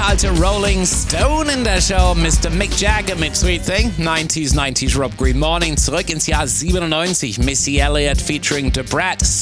alte Rolling Stone in der Show. Mr. Mick Jagger mit Sweet Thing. 90s Rob Green Morning. Zurück ins Jahr 97. Missy Elliott featuring The Brat.